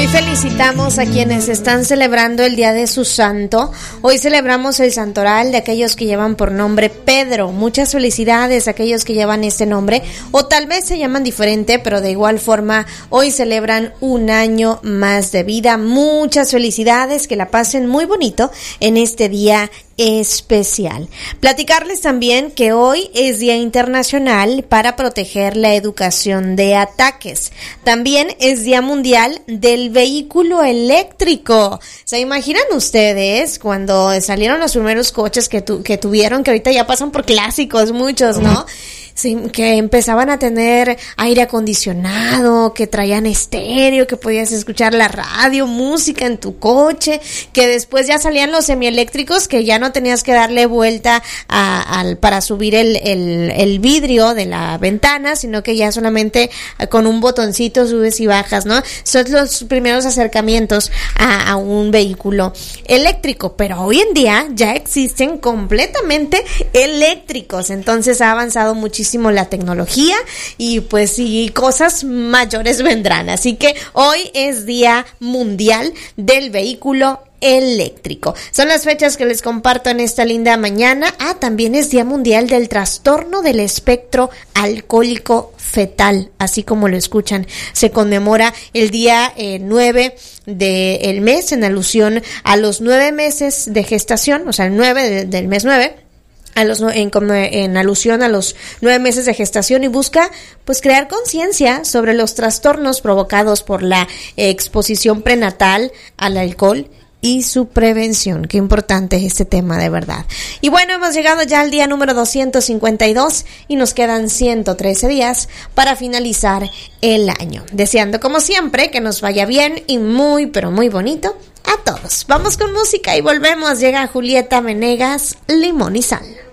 Hoy felicitamos a quienes están celebrando el día de su santo. Hoy celebramos el santoral de aquellos que llevan por nombre Pedro. Muchas felicidades a aquellos que llevan este nombre, o tal vez se llaman diferente, pero de igual forma hoy celebran un año más de vida. Muchas felicidades, que la pasen muy bonito en este día especial. Platicarles también que hoy es Día Internacional para proteger la educación de ataques. También es Día Mundial del Vehículo Eléctrico. ¿Se imaginan ustedes cuando salieron los primeros coches que tuvieron, que ahorita ya pasan por clásicos muchos, ¿no? Sí, que empezaban a tener aire acondicionado, que traían estéreo, que podías escuchar la radio, música en tu coche, que después ya salían los semieléctricos, que ya no tenías que darle vuelta para subir el vidrio de la ventana, sino que ya solamente con un botoncito subes y bajas, ¿no? Son los primeros acercamientos a un vehículo eléctrico, pero hoy en día ya existen completamente eléctricos, entonces ha avanzado muchísimo la tecnología y pues sí, cosas mayores vendrán. Así que hoy es Día Mundial del Vehículo Eléctrico. Son las fechas que les comparto en esta linda mañana. También es Día Mundial del Trastorno del Espectro Alcohólico Fetal, así como lo escuchan. Se conmemora el día 9 del mes en alusión a los 9 meses de gestación, o sea, el 9 del mes 9. En alusión a los 9 meses de gestación, y busca pues crear conciencia sobre los trastornos provocados por la exposición prenatal al alcohol y su prevención. Qué importante es este tema, de verdad. Y bueno, hemos llegado ya al día número 252 y nos quedan 113 días para finalizar el año. Deseando, como siempre, que nos vaya bien y muy, pero muy bonito a todos. Vamos con música y volvemos. Llega Julieta Venegas, Limón y Sal.